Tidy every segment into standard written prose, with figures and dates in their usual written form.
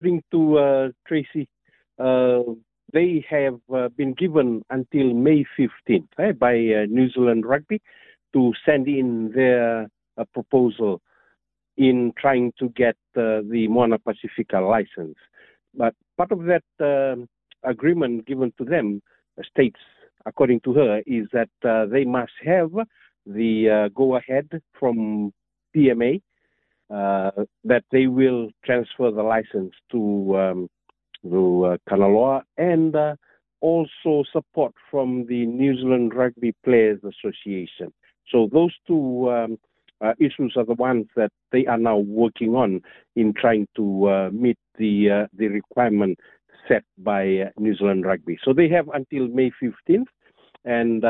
According to Tracy, they have been given until May 15th by New Zealand Rugby to send in their proposal in trying to get the Moana Pacifica license. But part of that agreement given to them states, according to her, is that they must have the go-ahead from PMA that they will transfer the license to Kanaloa, and also support from the New Zealand Rugby Players Association. So those two issues are the ones that they are now working on in trying to meet the requirement set by New Zealand Rugby. So they have until May 15th, and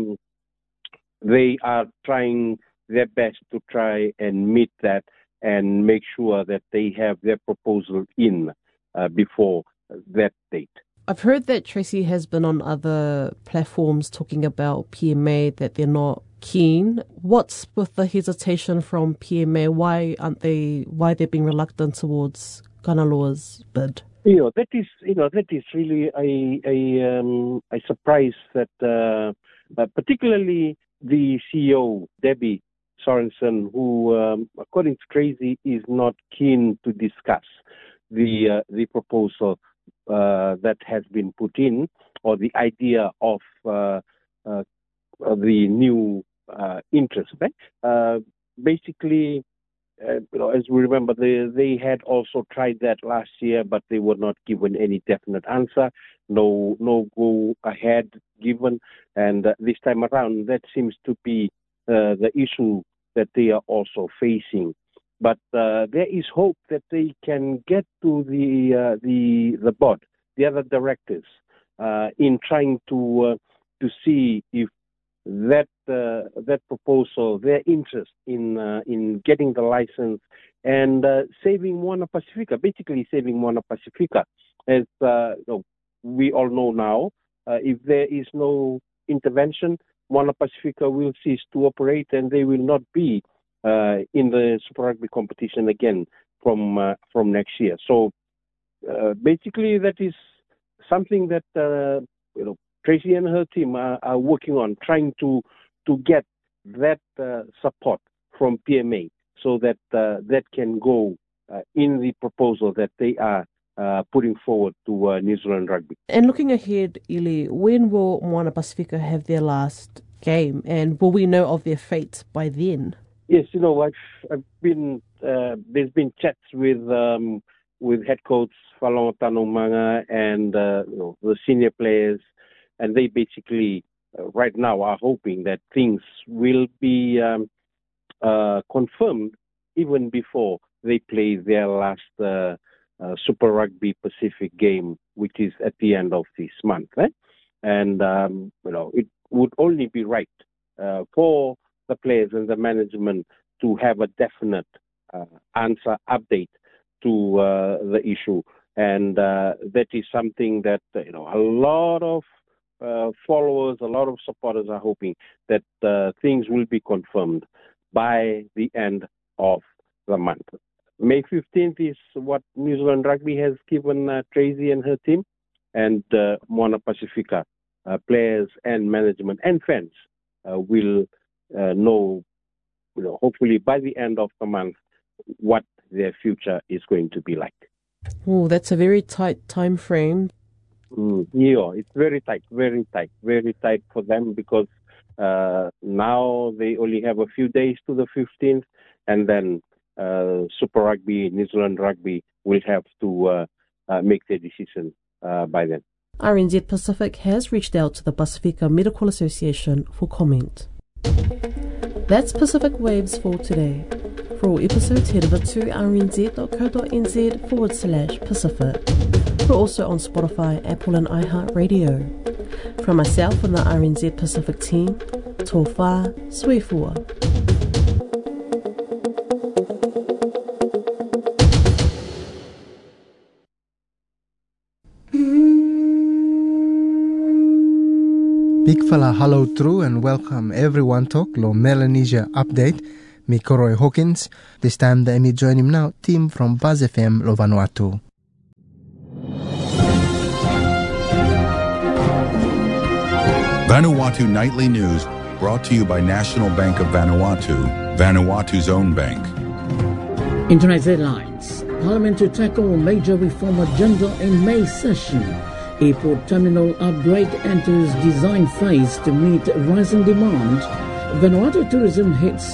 they are trying their best to try and meet that and make sure that they have their proposal in before that date. I've heard that Tracy has been on other platforms talking about PMA, that they're not keen. What's with the hesitation from PMA? Why they're being reluctant towards Kanaloa's bid? That is really a surprise that particularly the CEO, Debbie Sorensen, who, according to Tracy, is not keen to discuss the proposal that has been put in, or the idea of the new interest. Basically, as we remember, they had also tried that last year, but they were not given any definite answer. No go ahead given, and this time around, that seems to be the issue that they are also facing. But there is hope that they can get to the board, the other directors, in trying to see if that proposal, their interest in getting the license and saving Moana Pacifica, basically saving Moana Pacifica, as we all know now, if there is no intervention, Moana Pacifica will cease to operate, and they will not be in the Super Rugby competition again from next year. So basically, that is something that Tracy and her team are working on, trying to get that support from PMA, so that that can go in the proposal that they are putting forward to New Zealand Rugby. And looking ahead, Ili, when will Moana Pacifica have their last game, and will we know of their fate by then? Yes, I've been. There's been chats with head coach Falonga Tanomanga and the senior players, and they basically right now are hoping that things will be confirmed even before they play their last Super Rugby Pacific game, which is at the end of this month. And it would only be right for the players and the management to have a definite answer, update to the issue. And that is something that, a lot of followers, a lot of supporters are hoping that things will be confirmed by the end of the month. May 15th is what New Zealand Rugby has given Tracy and her team, and Moana Pacifica players and management and fans will know, hopefully by the end of the month, what their future is going to be like. Oh, that's a very tight time frame. Yeah, it's very tight for them, because now they only have a few days to the 15th, and then Super Rugby, New Zealand Rugby will have to make their decision by then. RNZ Pacific has reached out to the Pacifica Medical Association for comment. That's Pacific Waves for today. For all episodes, head over to rnz.co.nz/Pacific. We're also on Spotify, Apple and iHeartRadio. From myself and the RNZ Pacific team, tō whā, sui fua. Big fella hello true and welcome everyone to lo Melanesia update. Me Koroi Hawkins. This time the me join him now team from Buzz FM lo Vanuatu. Vanuatu Nightly News, brought to you by National Bank of Vanuatu, Vanuatu's own bank. In tonight's headlines, Parliament to tackle major reform agenda in May session. Airport terminal upgrade enters design phase to meet rising demand. Vanuatu tourism hits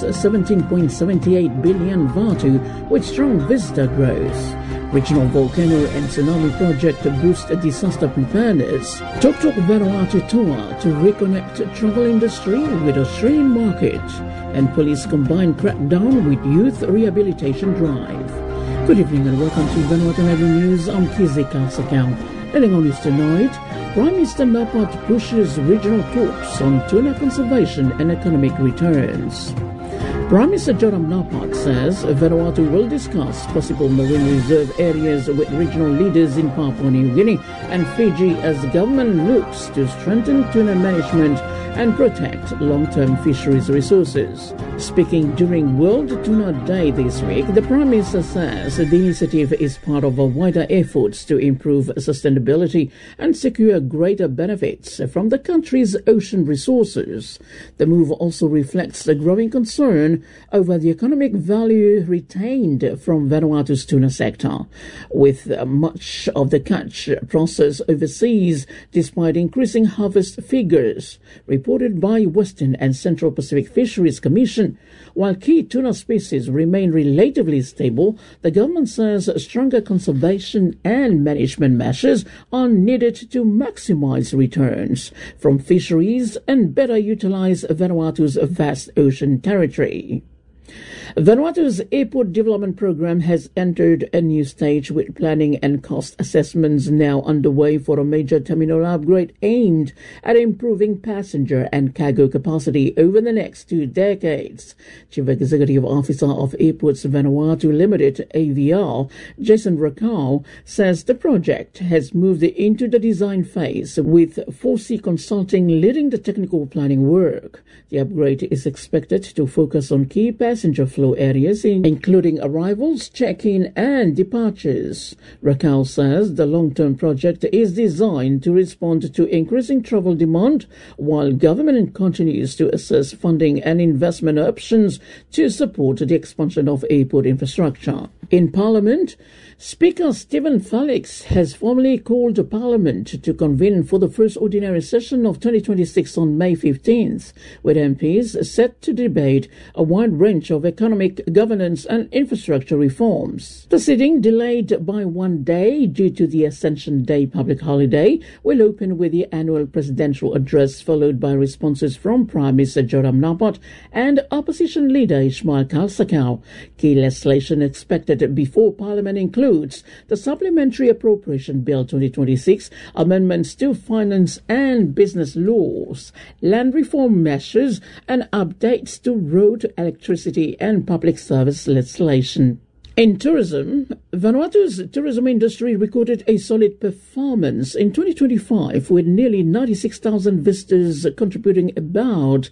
17.78 billion Vatu with strong visitor growth. Regional volcano and tsunami project to boost disaster preparedness. Tok Tok Vanuatu tour to reconnect travel industry with Australian market. And police combined crackdown with youth rehabilitation drive. Good evening and welcome to Vanuatu Nightly News. I'm Kizi Kalsakau. Heading on news tonight, Prime Minister Napat pushes regional talks on tuna conservation and economic returns. Prime Minister Joram Napat says Vanuatu will discuss possible marine reserve areas with regional leaders in Papua New Guinea and Fiji as the government looks to strengthen tuna management and protect long-term fisheries resources. Speaking during World Tuna Day this week, the Prime Minister says the initiative is part of a wider efforts to improve sustainability and secure greater benefits from the country's ocean resources. The move also reflects the growing concern over the economic value retained from Vanuatu's tuna sector, with much of the catch processed overseas despite increasing harvest figures reported by Western and Central Pacific Fisheries Commission. While key tuna species remain relatively stable, the government says stronger conservation and management measures are needed to maximize returns from fisheries and better utilize Vanuatu's vast ocean territory. Vanuatu's airport development program has entered a new stage with planning and cost assessments now underway for a major terminal upgrade aimed at improving passenger and cargo capacity over the next 2 decades. Chief Executive Officer of Airports Vanuatu Limited, AVR, Jason Rakau, says the project has moved into the design phase with 4C Consulting leading the technical planning work. The upgrade is expected to focus on key passenger flow areas including arrivals, check-in and departures. Rakau says the long-term project is designed to respond to increasing travel demand while government continues to assess funding and investment options to support the expansion of airport infrastructure. In Parliament, Speaker Stephen Felix has formally called Parliament to convene for the first ordinary session of 2026 on May 15th, with MPs set to debate a wide range of economic, governance and infrastructure reforms. The sitting, delayed by 1 day due to the Ascension Day public holiday, will open with the annual presidential address followed by responses from Prime Minister Joram Napat and Opposition Leader Ismail Kalsakau. Key legislation expected before Parliament includes the Supplementary Appropriation Bill 2026, amendments to finance and business laws, land reform measures, and updates to road, electricity, and public service legislation. In tourism, Vanuatu's tourism industry recorded a solid performance in 2025 with nearly 96,000 visitors contributing about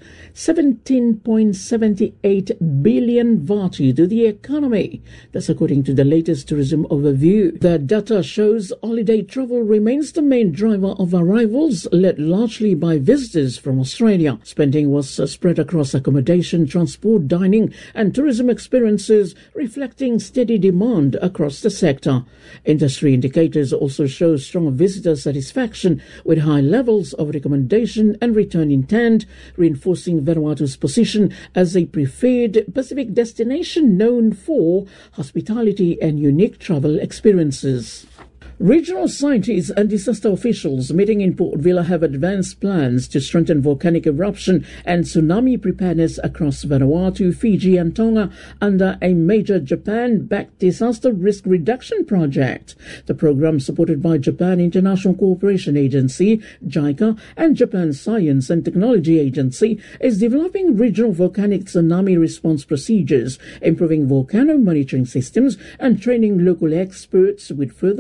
17.78 billion Vatu to the economy. That's according to the latest tourism overview. The data shows holiday travel remains the main driver of arrivals, led largely by visitors from Australia. Spending was spread across accommodation, transport, dining and tourism experiences, reflecting steady demand across the sector. Industry indicators also show strong visitor satisfaction with high levels of recommendation and return intent, reinforcing Vanuatu's position as a preferred Pacific destination known for hospitality and unique travel experiences. Regional scientists and disaster officials meeting in Port Vila have advanced plans to strengthen volcanic eruption and tsunami preparedness across Vanuatu, Fiji and Tonga under a major Japan-backed disaster risk reduction project. The program, supported by Japan International Cooperation Agency, JICA, and Japan Science and Technology Agency, is developing regional volcanic tsunami response procedures, improving volcano monitoring systems, and training local experts with further field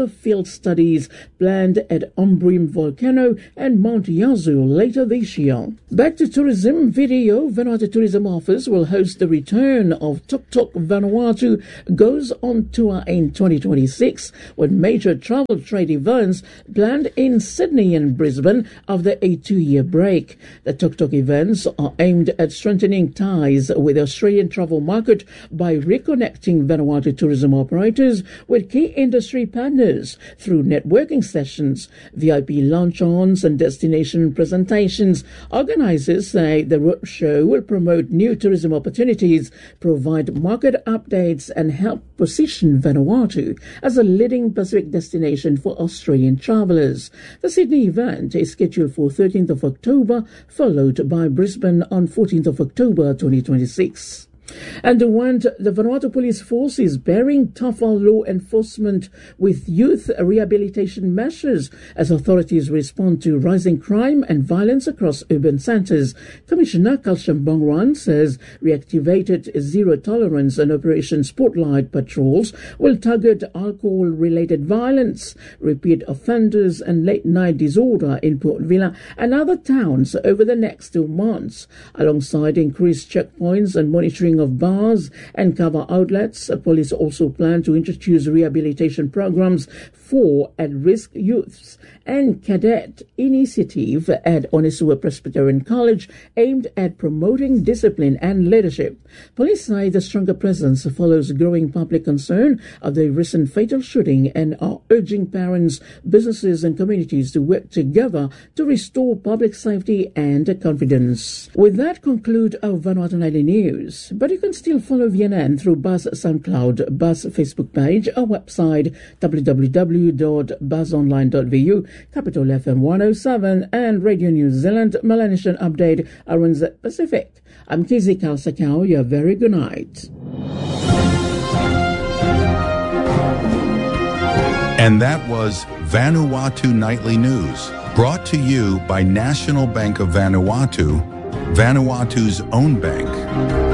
studies planned at Ombrim Volcano and Mount Yazoo later this year. Back to tourism video, Vanuatu Tourism Office will host the return of Tuk Tuk Vanuatu Goes on Tour in 2026 with major travel trade events planned in Sydney and Brisbane after a 2-year break. The Tuk Tuk events are aimed at strengthening ties with the Australian travel market by reconnecting Vanuatu tourism operators with key industry partners through networking sessions, VIP launch-ons and destination presentations. Organisers say the roadshow will promote new tourism opportunities, provide market updates and help position Vanuatu as a leading Pacific destination for Australian travellers. The Sydney event is scheduled for 13th of October, followed by Brisbane on 14th of October 2026. And the Vanuatu Police Force is bearing tougher law enforcement with youth rehabilitation measures as authorities respond to rising crime and violence across urban centres. Commissioner Kalsham Bongran says reactivated zero tolerance and Operation Spotlight patrols will target alcohol-related violence, repeat offenders and late-night disorder in Port Vila and other towns over the next 2 months, alongside increased checkpoints and monitoring of bars and cover outlets. Police also plan to introduce rehabilitation programs for at-risk youths and cadet initiative at Onisua Presbyterian College aimed at promoting discipline and leadership. Police say the stronger presence follows growing public concern of the recent fatal shooting and are urging parents, businesses and communities to work together to restore public safety and confidence. With that, conclude our Vanuatu Nightly News. But you can still follow VNN through Buzz SoundCloud, Buzz Facebook page, our website www.buzzonline.vu, Capital FM 107 and Radio New Zealand Melanesian Update Arunza Pacific. I'm Kizzy Kalsakau. Your very good night. And that was Vanuatu Nightly News, brought to you by National Bank of Vanuatu, Vanuatu's own bank.